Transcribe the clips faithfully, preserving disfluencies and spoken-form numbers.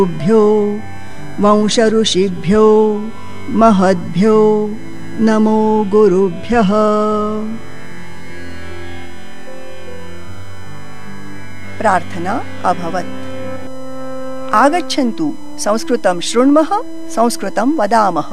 भ्यो वंशऋषिभ्यो महद्भ्यो नमो गुरुभ्यः। प्रार्थना अभवत्। आगच्छन्तु संस्कृतं शृण्मः, संस्कृतं वदामः।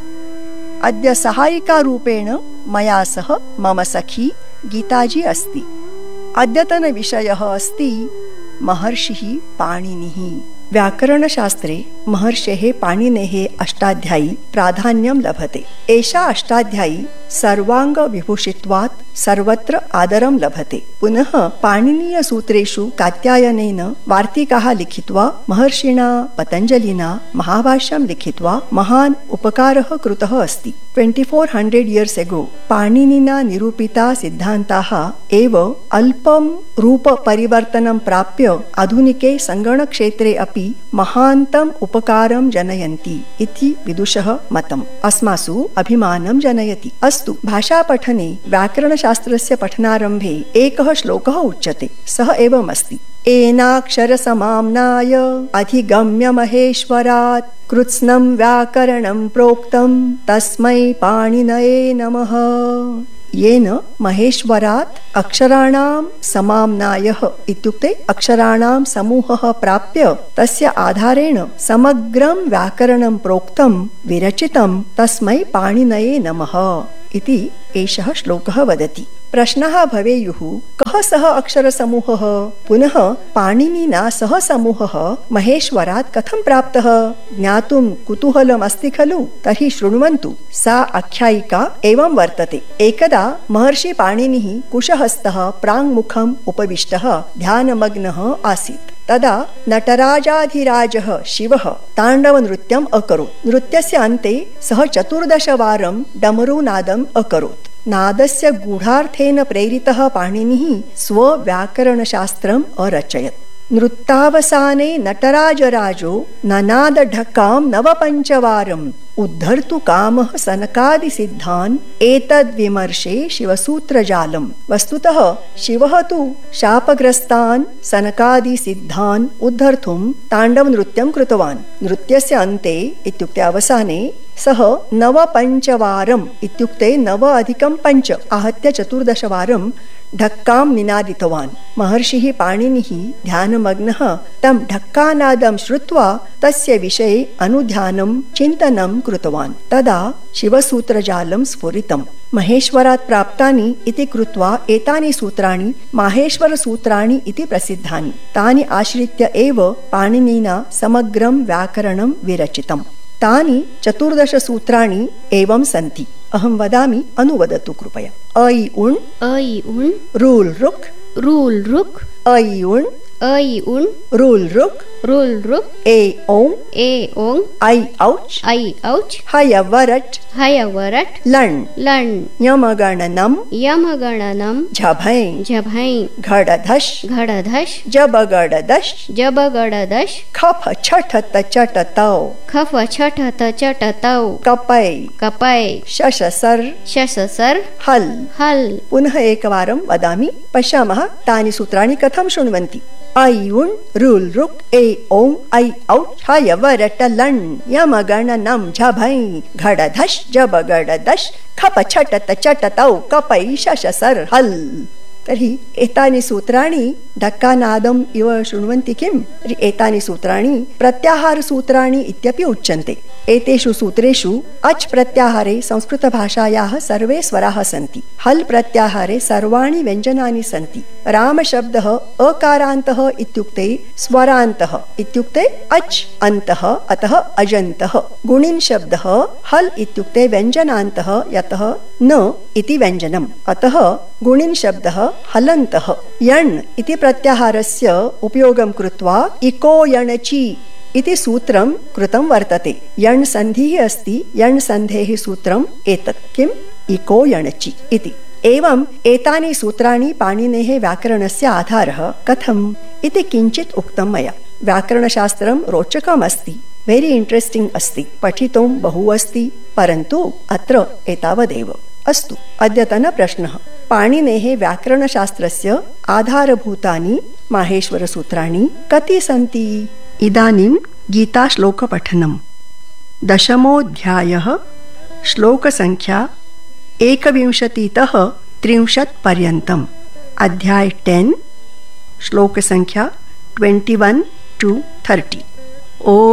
अद्य सहायिकारूपेण मया सह मम सखी गीताजी अस्ति। अद्यतनविषयः अस्ति महर्षिः पाणिनिः। व्याकरणशास्त्रे महर्षेः पाणिनेः अष्टाध्यायी प्राधान्यं लभते। एषा अष्टाध्यायी सर्वाङ्गविभूषित्वात् सर्वत्र आदरं लभते। पुनः पाणिनीयसूत्रेषु कात्यायनेन वार्तिकाः लिखित्वा महर्षिणा पतञ्जलिना महाभाष्यं लिखित्वा महान् उपकारः कृतः अस्ति। ट्वेण्टि फोर् हण्ड्रेड् इयर्स् एगो पाणिनिना निरूपिता सिद्धान्ताः एव अल्पं रूपपरिवर्तनं प्राप्य आधुनिके सङ्गणकक्षेत्रे अपि महान्तम् उपकारं जनयन्ति इति विदुषः मतम् अस्मासु अभिमानं जनयति। अस्तु, भाषापठने व्याकरणशास्त्रस्य पठनारम्भे एकः श्लोकः उच्यते। सः एवमस्ति: एनाक्षरसमाम्नाय अधिगम्य महेश्वरात् कृत्स्नं व्याकरणं प्रोक्तं तस्मै पाणिनये नमः। येन महेश्वरात् अक्षराणां समाम्नायः इत्युक्ते अक्षराणां समूहः प्राप्य तस्य आधारेण समग्रं व्याकरणं प्रोक्तं विरचितं तस्मै पाणिनये नमः इति एषः श्लोकः वदति। प्रश्नः भवेयुः, कः सः अक्षरसमूहः? पुनः पाणिनिना सः समूहः महेश्वरात् कथं प्राप्तः? ज्ञातुं कुतूहलम् अस्ति खलु? तर्हि शृण्वन्तु। सा आख्यायिका एवं वर्तते। एकदा महर्षि पाणिनिः कुशहस्तः प्राङ्मुखम् उपविष्टः ध्यानमग्नः आसीत्। तदा नटराजाधिराजः शिवः ताण्डवनृत्यम् अकरोत्। नृत्यस्य अन्ते सः चतुर्दशवारं डमरुनादम् अकरोत्। नादस्य गूढार्थेन प्रेरितः पाणिनिः स्वव्याकरणशास्त्रम् अरचयत्। नृत्तावसाने नटराजराजो ननादढक्कां नवपञ्चवारम् उद्धर्तु कामः सनकादिसिद्धान् एतद्विमर्शे शिवसूत्रजालम्। वस्तुतः शिवः तु शापग्रस्तान् सनकादिसिद्धान् उद्धर्तुं ताण्डवनृत्यं कृतवान्। नृत्यस्य अन्ते इत्युक्ते अवसाने सः नवपञ्चवारम् इत्युक्ते नव अधिकं पञ्च आहत्य चतुर्दशवारं ढक्कां निनादितवान्। महर्षिः पाणिनिः ध्यानमग्नः तं ढक्कानादं श्रुत्वा तस्य विषये अनुध्यानं चिन्तनं कृतवान्। तदा शिवसूत्रजालं स्फुरितम्। महेश्वरात् प्राप्तानि इति कृत्वा एतानि सूत्राणि माहेश्वरसूत्राणि इति प्रसिद्धानि। तानि आश्रित्य एव पाणिनिना समग्रं व्याकरणं विरचितम्। तानि चतुर्दश सूत्राणि एवं सन्ति। अहं वदामि, अनुवदतु कृपया। I उण् I उण् rule रुक् rule रुक् I उण् I उण् rule रुक् rule रुक् A ओङ् A ओङ् I औच् I औच् हयवरट् हयवरट् लण् लण् यमगणनं यमगणनं झभै झभै घडधश् घडधश् जबगडदश् जबगडदश् खफ छठत चटतौ खफ छठत चटतौ कपै कपै शशसर् शशसर् हल् हल्। पुनः एकवारं वदामि, पश्यामः तानि सूत्राणि कथं शृण्वन्ति। ऐ उण् रूल् रुक् ए ओङ् ऐ औच् हयवरट लण् यमगणनं झभै घडधश् जबगडदश् खप छटत चटतौ कपै शशसर् हल्। तर्हि एतानि सूत्राणि ढक्कानादम् इव शृण्वन्ति किम्? तर्हि एतानि सूत्राणि प्रत्याहारसूत्राणि इत्यपि उच्यन्ते। एतेषु सूत्रेषु अच् प्रत्याहारे संस्कृतभाषायाः सर्वे स्वराः सन्ति। हल् प्रत्याहारे सर्वाणि व्यञ्जनानि सन्ति। रामशब्दः अकारान्तः इत्युक्ते स्वरान्तः इत्युक्ते अच् अन्तः, अतः अजन्तः। गुणिन् शब्दः हल् इत्युक्ते व्यञ्जनान्तः, यतः न इति व्यञ्जनम्, अतः गुणिन् शब्दः हलन्तः। यण् इति प्रत्याहारस्य उपयोगं कृत्वा इको यणचि इति सूत्रं कृतं वर्तते। यण् सन्धिः अस्ति। यण् सन्धेः सूत्रम् एतत् किम्? इको यणचि इति। एवम् एतानि सूत्राणि पाणिनेः व्याकरणस्य आधारः कथम् इति किञ्चित् उक्तं मया। व्याकरणशास्त्रं रोचकम् अस्ति, वेरी इंट्रेस्टिंग अस्ति, पठितुं बहु अस्ति, परन्तु अत्र एतावदेव। अस्तु, अद्यतन प्रश्नः। पाणिनेः व्याकरणशास्त्रस्य आधारभूतानि माहेश्वरसूत्राणि कति सन्ति? इदानीं गीताश्लोकपठनम् दशमोऽध्यायः श्लोकसङ्ख्या एकविंशतितः त्रिंशत् पर्यन्तम् अध्याय ten श्लोकसङ्ख्या twenty one two thirty. ओ